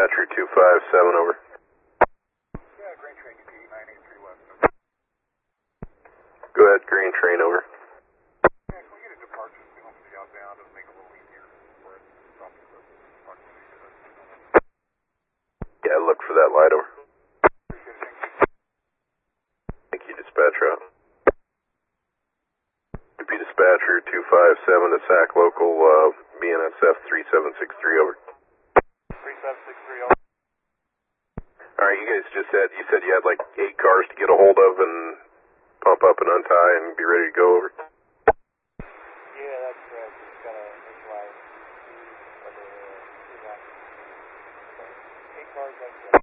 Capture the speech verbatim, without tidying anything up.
Dispatcher two five seven, over. Yeah, Green Train U P nine eight three West. Go ahead, Green Train, over. Yeah, can we get a departure signal for the outbound to make it a little easier for it to stop the proximity to the signal? Yeah, look for that light, over. Appreciate it, thank you. Thank you, Dispatcher. U P Dispatcher two five seven to S A C local, uh, B N S F three seven six three, over. three seven six three, over. Alright, you guys just said, you said you had like eight cars to get a hold of and pump up and untie and be ready to go, over. Yeah, that's correct. Just gotta visualize two other two lines. So, eight cars, that's